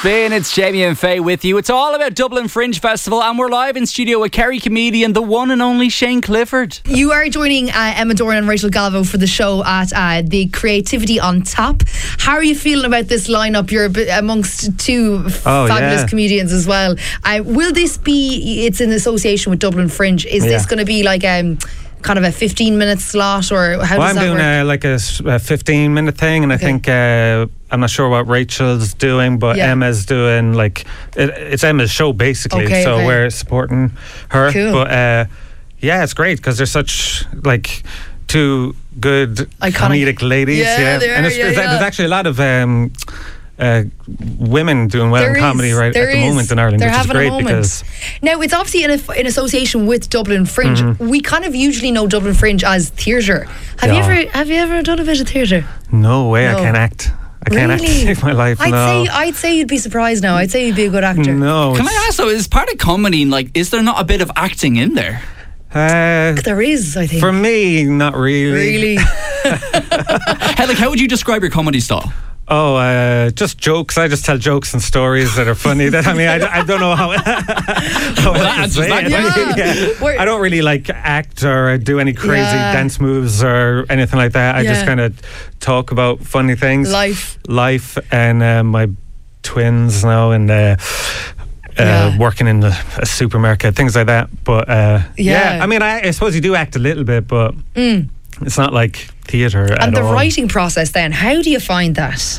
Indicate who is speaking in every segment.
Speaker 1: Spin, it's Jamie and Faye with you. It's all about Dublin Fringe Festival, and we're live in studio with Kerry comedian, the one and only Shane Clifford.
Speaker 2: You are joining Emma Doran and Rachel Galvo for the show at the Creativity on Tap. How are you feeling about this lineup? You're amongst two fabulous comedians as well. Will this be, it's in association with Dublin Fringe, is this going to be like kind of a 15-minute slot, or how does that work?
Speaker 3: I'm doing like a 15-minute thing, and I think I'm not sure what Rachel's doing, but Emma's doing like it's Emma's show basically, we're supporting her.
Speaker 2: Cool.
Speaker 3: But it's great because they're such like two good comedic ladies. There's actually a lot of women doing well in comedy at the moment in Ireland, which is great because
Speaker 2: now it's obviously in association with Dublin Fringe. We kind of usually know Dublin Fringe as theatre. Have you ever done a bit of theatre?
Speaker 3: No way. I can't act. I can't act to save my life.
Speaker 2: I'd say you'd be surprised now. I'd say you'd be a good actor.
Speaker 3: No.
Speaker 1: Can I ask though, is part of comedy, like, is there not a bit of acting in there?
Speaker 2: There is, I think.
Speaker 3: For me, not really.
Speaker 1: How would you describe your comedy style?
Speaker 3: Just jokes. I just tell jokes and stories that are funny. I don't know how. I don't really like act or do any crazy dance moves or anything like that. I just kind of talk about funny things, life, and my twins now, and working in a supermarket, things like that. But I suppose you do act a little bit, but. It's not like theatre at all.
Speaker 2: And the writing process then, how do you find that?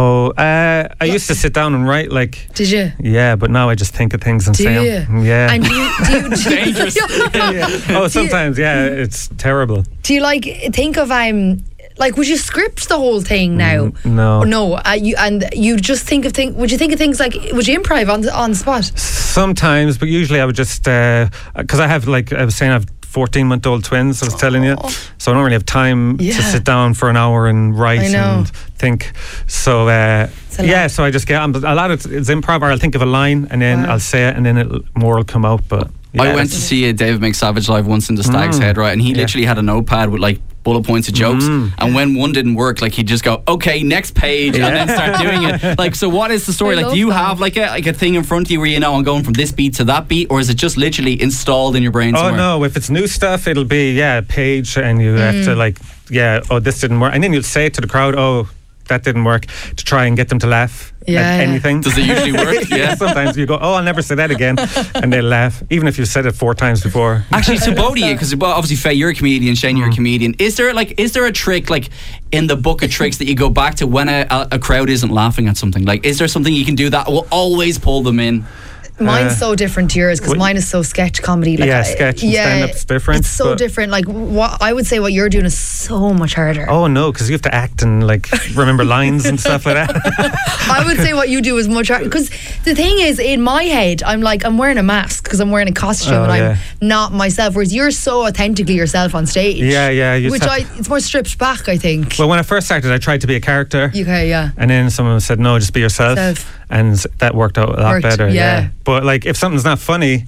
Speaker 3: I used to sit down and write, like...
Speaker 2: Did you?
Speaker 3: Yeah, but now I just think of things and say them. Yeah.
Speaker 2: And do you
Speaker 1: dangerous.
Speaker 3: Sometimes, it's terrible.
Speaker 2: Do you think of would you script the whole thing now?
Speaker 3: No.
Speaker 2: You just think of things. Would you think of things like? Would you improv on the spot?
Speaker 3: Sometimes, but usually I would just because I have I was saying I have 14-month-old twins, I was telling you, so I don't really have time to sit down for an hour and write and think. So so I just get a lot of it's improv, or I'll think of a line and then I'll say it and then more will come out. But
Speaker 1: I went to see a David McSavage live once in the Stag's Head, right, and he literally had a notepad with bullet points of jokes, and when one didn't work, he'd just go, okay, next page, and then start doing it. So what is the story? Do you have a thing in front of you where I'm going from this beat to that beat, or is it just literally installed in your brain somewhere?
Speaker 3: Oh no, if it's new stuff, it'll be a page, and you have to this didn't work, and then you'll say it to the crowd, that didn't work, to try and get them to laugh at anything.
Speaker 1: Does it usually work? Yeah.
Speaker 3: Sometimes you go, I'll never say that again, and they'll laugh, even if you've said it 4 times before.
Speaker 1: Actually, so both of you, because obviously Faye, you're a comedian, Shane, you're a comedian. Is there a trick in the book of tricks that you go back to when a crowd isn't laughing at something? Is there something you can do that will always pull them in?
Speaker 2: Mine's so different to yours because mine is so sketch comedy.
Speaker 3: Sketch and stand-up's different.
Speaker 2: It's so different. What I would say, what you're doing is so much harder.
Speaker 3: Oh no, because you have to act and remember lines and stuff like that.
Speaker 2: I would say what you do is much harder because the thing is, in my head, I'm wearing a mask because I'm wearing a costume and I'm not myself. Whereas you're so authentically yourself on stage. It's more stripped back, I think.
Speaker 3: Well, when I first started, I tried to be a character.
Speaker 2: Okay, yeah.
Speaker 3: And then someone said, no, just be yourself. And that worked out a lot better. Yeah. But if something's not funny,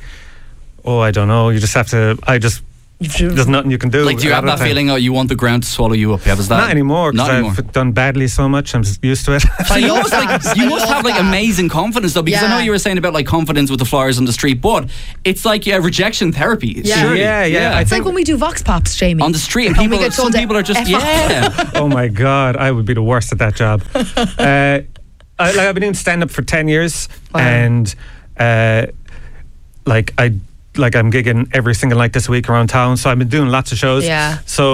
Speaker 3: I don't know. You just have to. There's nothing you can do.
Speaker 1: Do you have that feeling? You want the ground to swallow you up?
Speaker 3: Not anymore. Because I've done badly so much. I'm used to it.
Speaker 1: So you must have amazing confidence though, because I know you were saying about confidence with the flyers on the street, but it's rejection therapy.
Speaker 3: Yeah.
Speaker 2: It's like when we do Vox Pops, Jamie,
Speaker 1: on the street, and some people are just
Speaker 3: Oh my God, I would be the worst at that job. I've been doing stand-up for 10 years, and I'm gigging every single night this week around town, so I've been doing lots of shows. So